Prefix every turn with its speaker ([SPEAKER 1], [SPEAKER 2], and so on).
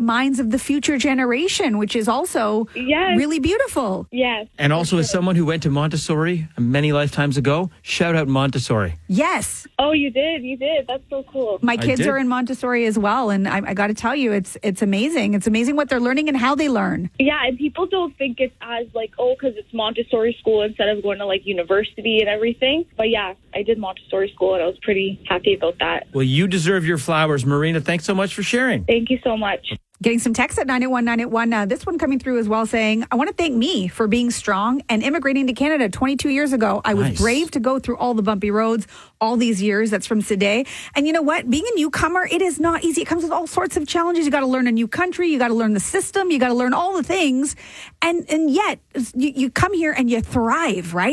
[SPEAKER 1] minds of the future generation, which is also really beautiful.
[SPEAKER 2] Yes.
[SPEAKER 3] And also, as someone who went to Montessori many lifetimes ago, shout out Montessori.
[SPEAKER 1] Yes.
[SPEAKER 2] Oh, you did. That's so cool.
[SPEAKER 1] My kids are in Montessori as well, and I got to tell you, it's amazing. It's amazing what they're learning and how they learn.
[SPEAKER 2] Yeah, and people don't think it's as because it's Montessori school instead of going to university and everything. But yeah, I did Montessori school, and I was pretty happy about that.
[SPEAKER 3] Well, you deserve your flowers, Marina. Thanks so much for sharing.
[SPEAKER 2] Thank you so much.
[SPEAKER 1] Getting some text at 981-981. This one coming through as well saying, I want to thank me for being strong and immigrating to Canada 22 years ago. I was brave to go through all the bumpy roads all these years. That's from Sade. And you know what? Being a newcomer, it is not easy. It comes with all sorts of challenges. You got to learn a new country. You got to learn the system. You got to learn all the things. And yet you come here and you thrive, right?